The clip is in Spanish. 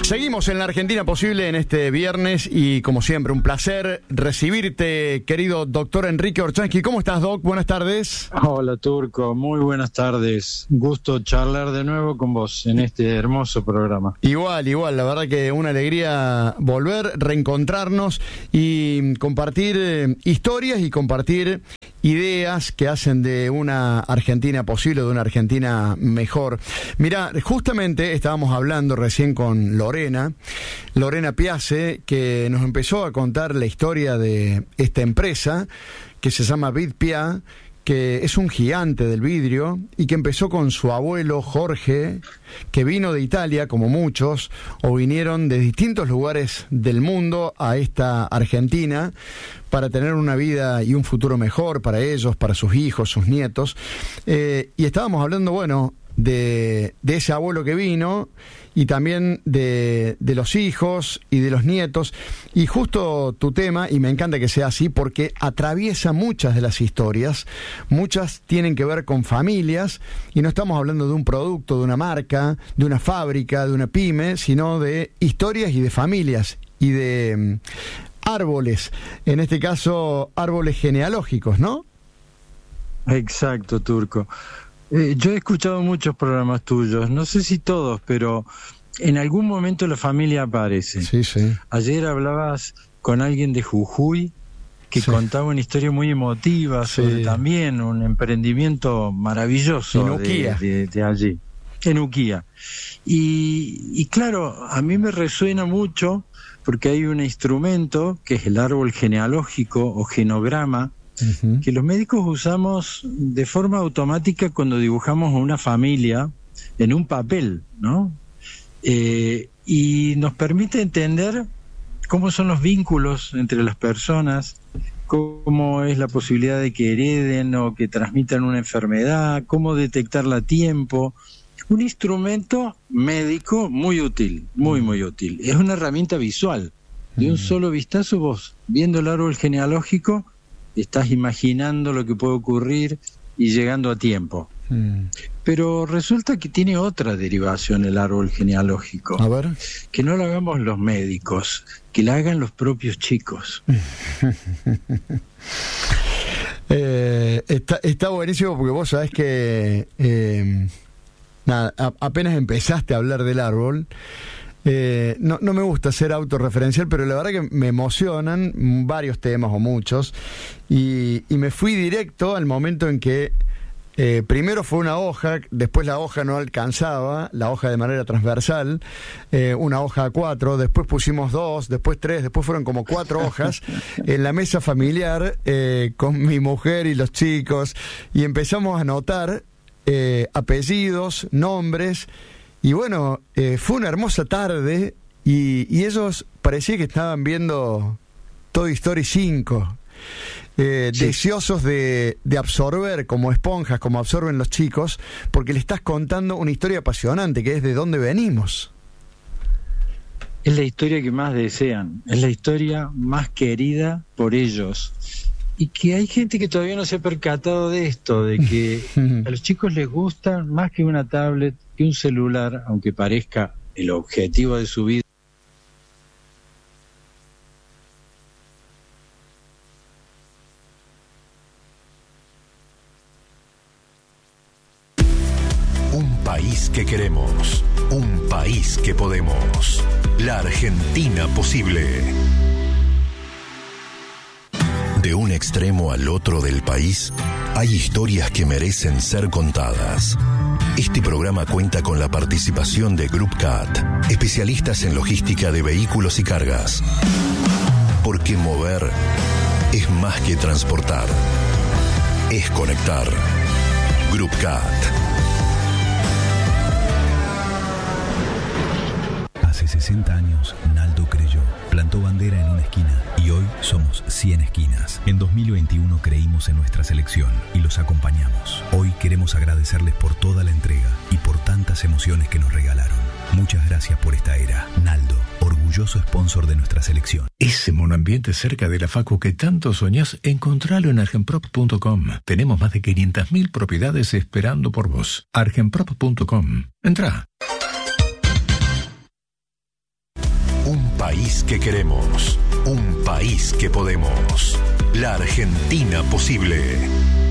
Seguimos en la Argentina Posible en este viernes y, como siempre, un placer recibirte, querido doctor Enrique Orchansky. ¿Cómo estás, Doc? Buenas tardes. Hola, Turco. Muy buenas tardes. Gusto charlar de nuevo con vos en este hermoso programa. Igual. La verdad que una alegría volver, reencontrarnos y compartir historias y compartir ideas que hacen de una Argentina posible, de una Argentina mejor. Mirá, justamente estábamos hablando recién con Lorena Piace, que nos empezó a contar la historia de esta empresa que se llama Vidpia, que es un gigante del vidrio y que empezó con su abuelo Jorge, que vino de Italia, como muchos, o vinieron de distintos lugares del mundo a esta Argentina para tener una vida y un futuro mejor para ellos, para sus hijos, sus nietos. Y estábamos hablando, bueno, de ese abuelo que vino y también de los hijos y de los nietos, y justo tu tema, y me encanta que sea así porque atraviesa muchas de las historias, muchas tienen que ver con familias, y no estamos hablando de un producto, de una marca, de una fábrica, de una pyme, sino de historias y de familias y de árboles, en este caso árboles genealógicos, ¿no? Exacto, Turco. Yo he escuchado muchos programas tuyos, no sé si todos, pero en algún momento la familia aparece. Sí. Ayer hablabas con alguien de Jujuy que contaba una historia muy emotiva sobre también un emprendimiento maravilloso de allí, en Uquía. Y claro, a mí me resuena mucho porque hay un instrumento que es el árbol genealógico o genograma, que los médicos usamos de forma automática cuando dibujamos una familia en un papel, ¿no? Y nos permite entender cómo son los vínculos entre las personas, cómo es la posibilidad de que hereden o que transmitan una enfermedad, cómo detectarla a tiempo. Un instrumento médico muy útil, muy útil. Es una herramienta visual. De un solo vistazo vos, viendo el árbol genealógico, estás imaginando lo que puede ocurrir y llegando a tiempo. Pero resulta que tiene otra derivación el árbol genealógico. A ver. Que no lo hagamos los médicos, que la hagan los propios chicos. Está buenísimo porque vos sabés que apenas empezaste a hablar del árbol. No me gusta ser autorreferencial, pero la verdad que me emocionan varios temas o muchos, y me fui directo al momento en que primero fue una hoja, después la hoja no alcanzaba, la hoja de manera transversal, una hoja a 4, después pusimos 2, después 3, después fueron como 4 hojas en la mesa familiar con mi mujer y los chicos, y empezamos a anotar apellidos, nombres. Y bueno, fue una hermosa tarde y ellos parecía que estaban viendo Toy Story 5, deseosos de absorber como esponjas, como absorben los chicos, porque le estás contando una historia apasionante, que es de dónde venimos. Es la historia que más desean, es la historia más querida por ellos. Y que hay gente que todavía no se ha percatado de esto, de que a los chicos les gusta más que una tablet, que un celular, aunque parezca el objetivo de su vida. Un país que queremos, un país que podemos. La Argentina Posible. De un extremo al otro del país, hay historias que merecen ser contadas. Este programa cuenta con la participación de Group CAT, especialistas en logística de vehículos y cargas. Porque mover es más que transportar, es conectar. Group CAT. Hace 60 años, Naldo creyó, plantó bandera en una esquina y hoy somos 100 esquinas. En 2021 creímos en nuestra selección y los acompañamos. Hoy queremos agradecerles por toda la entrega y por tantas emociones que nos regalaron. Muchas gracias por esta era. Naldo, orgulloso sponsor de nuestra selección. Ese monoambiente cerca de la facu que tanto soñás, encontralo en argenprop.com. Tenemos más de 500.000 propiedades esperando por vos. argenprop.com. Entrá. país que queremos, un país que podemos. La Argentina posible.